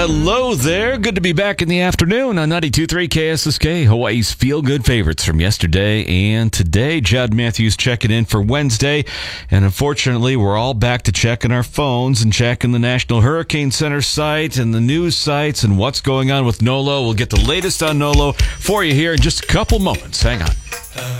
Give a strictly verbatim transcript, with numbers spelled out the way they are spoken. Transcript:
Hello there. Good to be back in the afternoon on ninety-two point three K S S K, Hawaii's feel-good favorites from yesterday and today. Judd Matthews checking in for Wednesday. And unfortunately, we're all back to checking our phones and checking the National Hurricane Center site and the news sites and what's going on with NOLO. We'll get the latest on NOLO for you here in just a couple moments. Hang on.